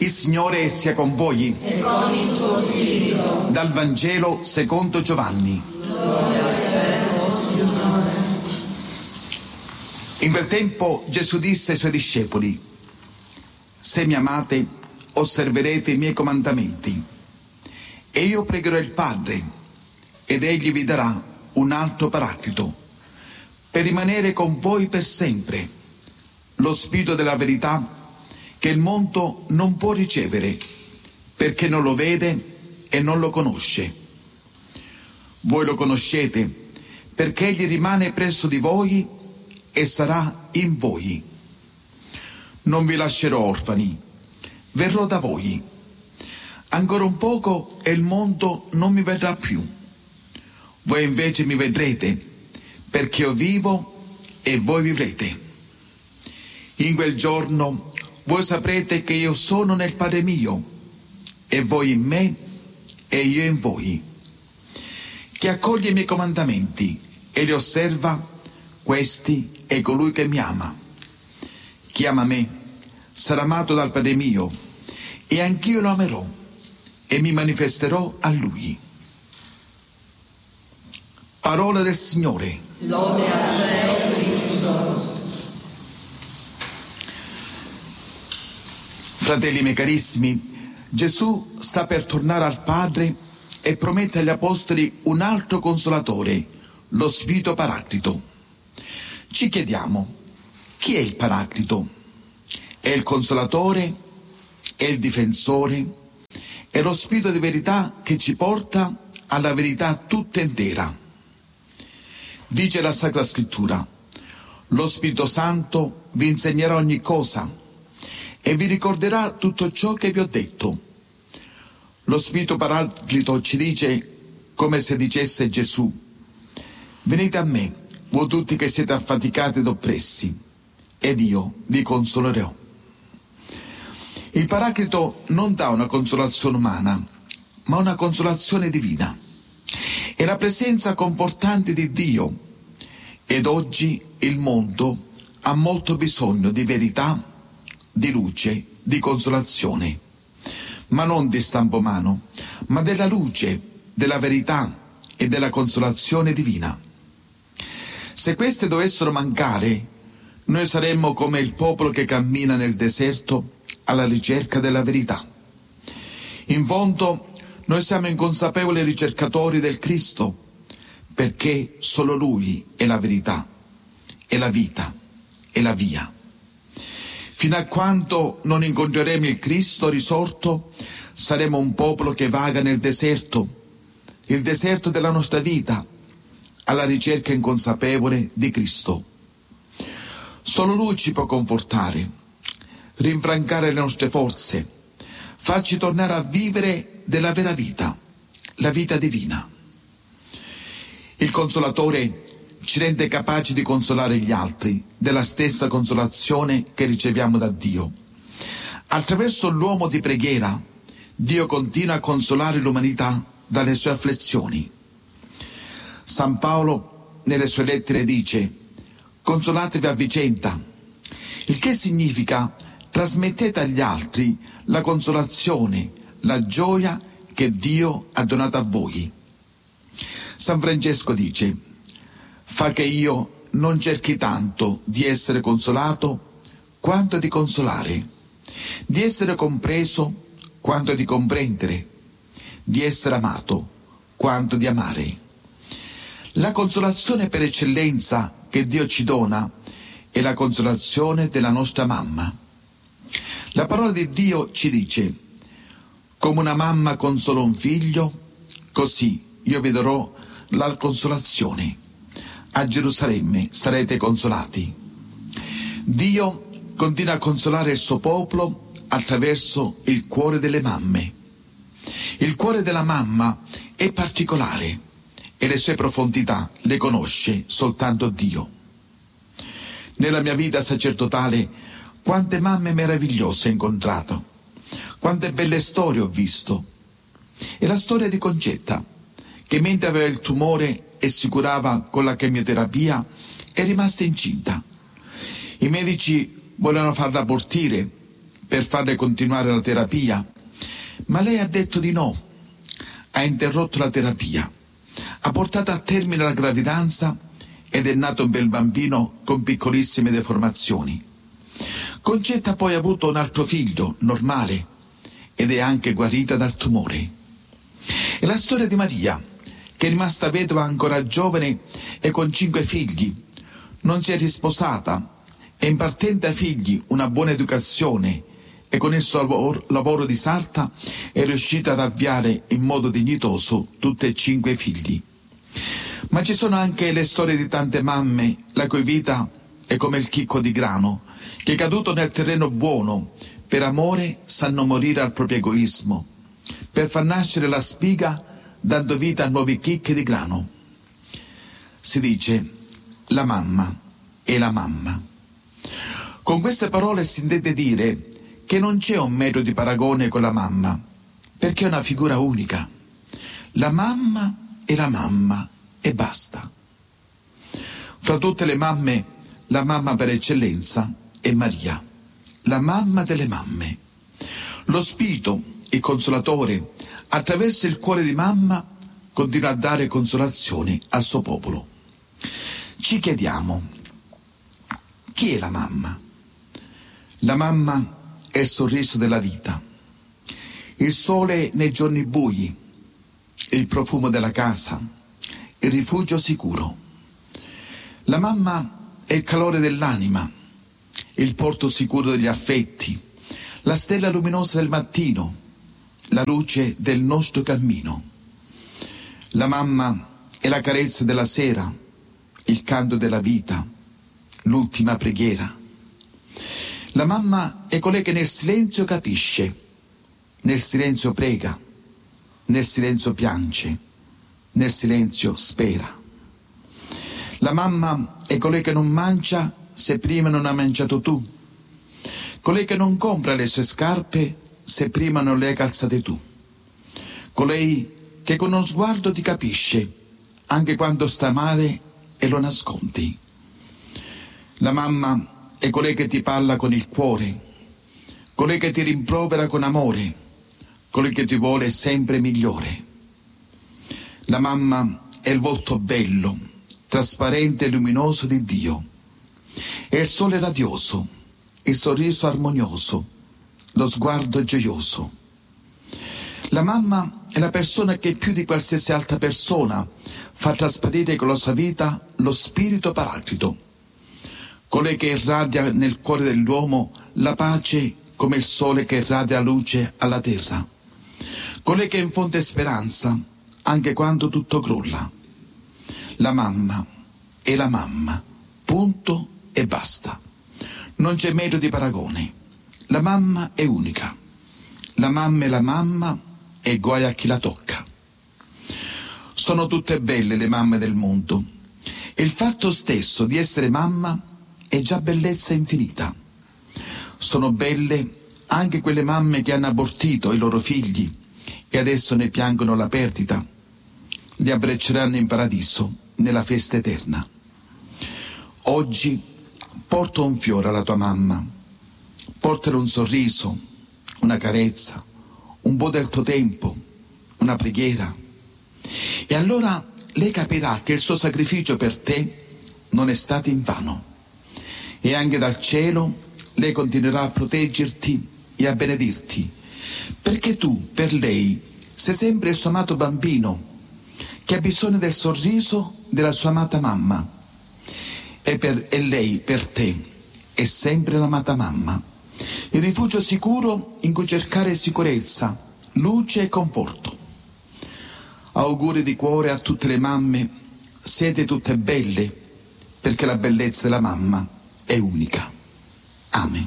Il Signore sia con voi. E con il tuo spirito. Dal Vangelo secondo Giovanni. Gloria a te, o Signore. In quel tempo Gesù disse ai suoi discepoli: se mi amate, osserverete i miei comandamenti. E io pregherò il Padre, ed egli vi darà un altro paraclito, per rimanere con voi per sempre, lo Spirito della verità, che il mondo non può ricevere, perché non lo vede e non lo conosce. Voi lo conoscete, perché egli rimane presso di voi e sarà in voi. Non vi lascerò orfani, verrò da voi. Ancora un poco e il mondo non mi vedrà più. Voi invece mi vedrete, perché io vivo e voi vivrete. In quel giorno voi saprete che io sono nel Padre mio, e voi in me, e io in voi. Chi accoglie i miei comandamenti e li osserva, questi è colui che mi ama. Chi ama me sarà amato dal Padre mio, e anch'io lo amerò, e mi manifesterò a lui. Parola del Signore. Lode a te, o Cristo. Fratelli miei carissimi, Gesù sta per tornare al Padre e promette agli Apostoli un altro Consolatore, lo Spirito Paraclito. Ci chiediamo, chi è il Paraclito? È il Consolatore? È il Difensore? È lo Spirito di verità che ci porta alla verità tutta intera. Dice la Sacra Scrittura: lo Spirito Santo vi insegnerà ogni cosa e vi ricorderà tutto ciò che vi ho detto. Lo Spirito Paraclito ci dice, come se dicesse Gesù: venite a me, voi tutti che siete affaticati ed oppressi, ed io vi consolerò. Il Paraclito non dà una consolazione umana, ma una consolazione divina. È la presenza confortante di Dio, ed oggi il mondo ha molto bisogno di verità, di luce, di consolazione, ma non di stampo umano, ma della luce, della verità e della consolazione divina. Se queste dovessero mancare, noi saremmo come il popolo che cammina nel deserto alla ricerca della verità. In fondo, noi siamo inconsapevoli ricercatori del Cristo, perché solo Lui è la verità, è la vita, è la via. Fino a quando non incontreremo il Cristo risorto, saremo un popolo che vaga nel deserto, il deserto della nostra vita, alla ricerca inconsapevole di Cristo. Solo Lui ci può confortare, rinfrancare le nostre forze, farci tornare a vivere della vera vita, la vita divina. Il Consolatore ci rende capaci di consolare gli altri della stessa consolazione che riceviamo da Dio. Attraverso l'uomo di preghiera, Dio continua a consolare l'umanità dalle sue afflizioni. San Paolo nelle sue lettere dice: consolatevi a vicenda, il che significa trasmettete agli altri la consolazione, la gioia che Dio ha donato a voi. San Francesco dice: fa che io non cerchi tanto di essere consolato quanto di consolare, di essere compreso quanto di comprendere, di essere amato quanto di amare. La consolazione per eccellenza che Dio ci dona è la consolazione della nostra mamma. La parola di Dio ci dice: come una mamma consola un figlio, così io vi darò la consolazione. A Gerusalemme sarete consolati. Dio continua a consolare il suo popolo attraverso il cuore delle mamme. Il cuore della mamma è particolare e le sue profondità le conosce soltanto Dio. Nella mia vita sacerdotale quante mamme meravigliose ho incontrato, quante belle storie ho visto. È la storia di Concetta, che mentre aveva il tumore e si curava con la chemioterapia, è rimasta incinta. I medici volevano farla abortire per farle continuare la terapia, ma lei ha detto di no, ha interrotto la terapia, ha portato a termine la gravidanza ed è nato un bel bambino con piccolissime deformazioni. Concetta ha poi avuto un altro figlio, normale, ed è anche guarita dal tumore. È la storia di Maria, che è rimasta vedova ancora giovane e con 5 figli, non si è risposata e impartendo ai figli una buona educazione e con il suo lavoro di sarta è riuscita ad avviare in modo dignitoso tutti e 5 figli. Ma ci sono anche le storie di tante mamme la cui vita è come il chicco di grano, che caduto nel terreno buono, per amore sanno morire al proprio egoismo, per far nascere la spiga dando vita a nuovi chicchi di grano. Si dice la mamma è la mamma. Con queste parole si intende dire che non c'è un metro di paragone con la mamma, perché è una figura unica. La mamma è la mamma e basta. Fra tutte le mamme, la mamma per eccellenza è Maria, la mamma delle mamme. Lo Spirito, il Consolatore, attraverso il cuore di mamma, continua a dare consolazione al suo popolo. Ci chiediamo, chi è la mamma? La mamma è il sorriso della vita, il sole nei giorni bui, il profumo della casa, il rifugio sicuro. La mamma è il calore dell'anima, il porto sicuro degli affetti, la stella luminosa del mattino, la luce del nostro cammino. La mamma è la carezza della sera, il canto della vita, l'ultima preghiera. La mamma è colei che nel silenzio capisce, nel silenzio prega, nel silenzio piange, nel silenzio spera. La mamma è colei che non mangia se prima non hai mangiato tu, colei che non compra le sue scarpe se prima non le hai calzate tu, colei che con uno sguardo ti capisce anche quando sta male e lo nascondi. La mamma è colei che ti parla con il cuore, colei che ti rimprovera con amore, colei che ti vuole sempre migliore. La mamma è il volto bello, trasparente e luminoso di Dio. È il sole radioso, il sorriso armonioso, lo sguardo gioioso. La mamma è la persona che più di qualsiasi altra persona fa trasparire con la sua vita lo spirito paraclito, colei che irradia nel cuore dell'uomo la pace come il sole che irradia luce alla terra, colei che infonde speranza anche quando tutto crolla. La mamma è la mamma, punto e basta. Non c'è metro di paragone. La mamma è unica. La mamma è la mamma e guai a chi la tocca. Sono tutte belle le mamme del mondo. E il fatto stesso di essere mamma è già bellezza infinita. Sono belle anche quelle mamme che hanno abortito i loro figli e adesso ne piangono la perdita. Li abbracceranno in paradiso, nella festa eterna. Oggi porta un fiore alla tua mamma, portale un sorriso, una carezza, un po' del tuo tempo, una preghiera. E allora lei capirà che il suo sacrificio per te non è stato invano. E anche dal cielo lei continuerà a proteggerti e a benedirti, perché tu, per lei, sei sempre il suo amato bambino, che ha bisogno del sorriso della sua amata mamma. E lei, per te, è sempre l'amata mamma, il rifugio sicuro in cui cercare sicurezza, luce e conforto. Auguri di cuore a tutte le mamme, siete tutte belle, perché la bellezza della mamma è unica. Amen.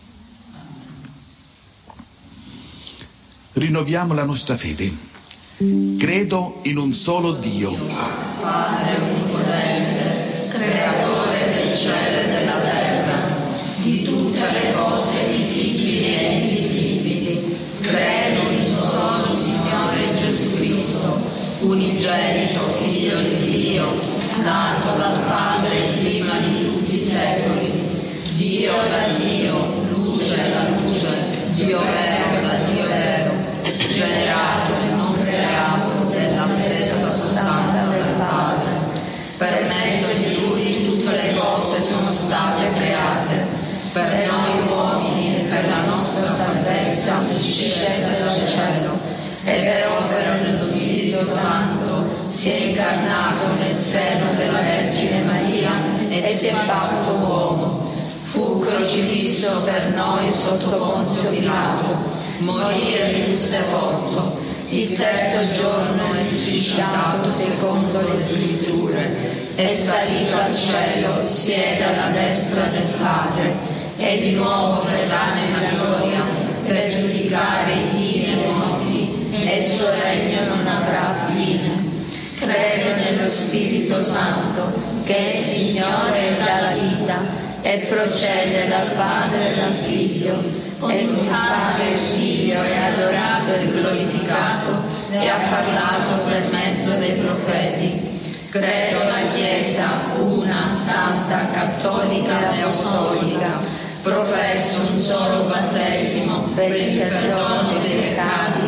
Rinnoviamo la nostra fede. Credo in un solo Dio, Padre onnipotente, creatore del cielo e della terra, di tutte le cose visibili e invisibili. Credo in un solo Signore Gesù Cristo, unigenito Figlio di Dio, nato dal Padre prima di tutti i secoli, Dio da Dio, luce da luce, per opera dello Spirito Santo si è incarnato nel seno della Vergine Maria e si è fatto uomo. Fu crocifisso per noi sotto Ponzio Pilato, morì e fu sepolto. Il terzo giorno è risuscitato secondo le Scritture, è salito al cielo, siede alla destra del Padre, e di nuovo verrà nella gloria per giudicare i vivi e i morti, e il suo regno non avrà fine. Credo nello Spirito Santo, che è Signore e dà la vita, e procede dal Padre e dal Figlio, e il Padre e il Figlio è adorato e glorificato, e ha parlato per mezzo dei profeti. Credo la Chiesa, una, santa, cattolica e apostolica. Professo un solo battesimo per il perdono dei peccati.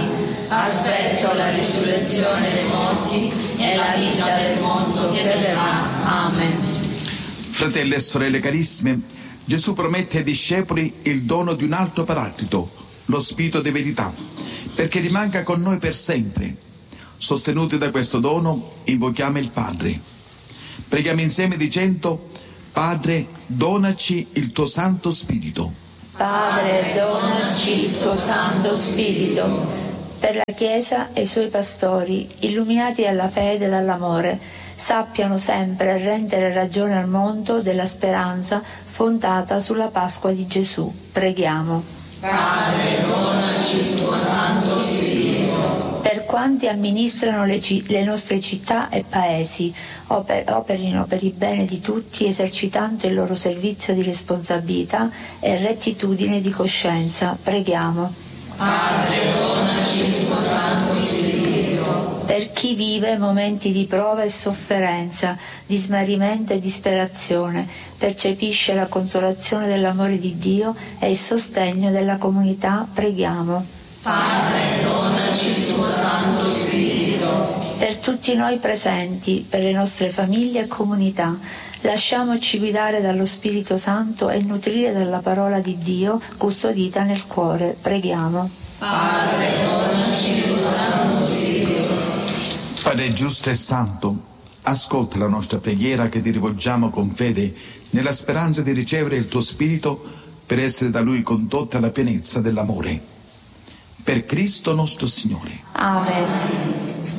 Aspetto la risurrezione dei morti e la vita del mondo che verrà. Amen. Fratelli e sorelle carissime, Gesù promette ai discepoli il dono di un altro Paraclito, lo Spirito di verità, perché rimanga con noi per sempre. Sostenuti da questo dono, invochiamo il Padre. Preghiamo insieme dicendo: Padre, donaci il tuo Santo Spirito. Padre, donaci il tuo Santo Spirito. Per la Chiesa e i suoi pastori, illuminati dalla fede e dall'amore, sappiano sempre rendere ragione al mondo della speranza fondata sulla Pasqua di Gesù. Preghiamo. Padre, donaci il tuo Santo Spirito. Per quanti amministrano le nostre città e paesi, operino per il bene di tutti, esercitando il loro servizio di responsabilità e rettitudine di coscienza. Preghiamo. Padre, donaci il tuo Santo Spirito. Per chi vive momenti di prova e sofferenza, di smarrimento e disperazione, percepisce la consolazione dell'amore di Dio e il sostegno della comunità, preghiamo. Padre, donaci il tuo Santo Spirito. Per tutti noi presenti, per le nostre famiglie e comunità, lasciamoci guidare dallo Spirito Santo e nutrire dalla parola di Dio custodita nel cuore. Preghiamo. Padre, donaci il tuo Santo Spirito. Padre giusto e santo, ascolta la nostra preghiera che ti rivolgiamo con fede, nella speranza di ricevere il tuo Spirito per essere da Lui condotta alla pienezza dell'amore. Per Cristo nostro Signore. Amen.